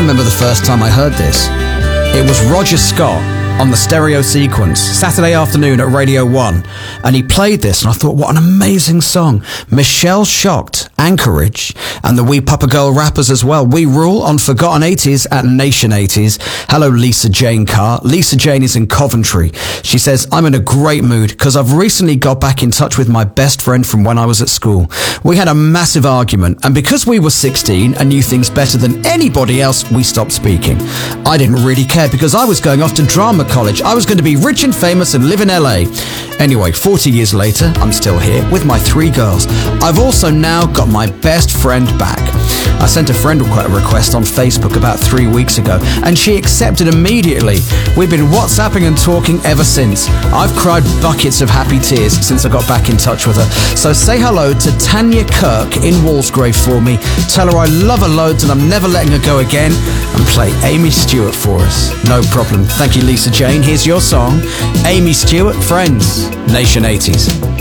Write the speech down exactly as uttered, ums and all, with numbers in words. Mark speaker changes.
Speaker 1: remember the first time I heard this. It was Roger Scott on the Stereo Sequence, Saturday afternoon at Radio one. And he played this, and I thought, what an amazing song. Michelle Shocked, Anchorage, and the We Papa Girl rappers as well. We rule on Forgotten eighties at Nation eighties. Hello, Lisa Jane Carr. Lisa Jane is in Coventry. She says, I'm in a great mood because I've recently got back in touch with my best friend from when I was at school. We had a massive argument, and because we were sixteen and knew things better than anybody else, we stopped speaking. I didn't really care because I was going off to drama college. I was going to be rich and famous and live in L A. Anyway, forty years later, I'm still here with my three girls. I've also now got my best friend back. I sent a friend request on Facebook about three weeks ago, and she accepted immediately. We've been WhatsApping and talking ever since. I've cried buckets of happy tears since I got back in touch with her. So say hello to Tanya Kirk in Walsgrave for me. Tell her I love her loads and I'm never letting her go again. And play Amy Stewart for us. No problem. Thank you, Lisa Jane. Here's your song, Amy Stewart, Friends, Nation eighties.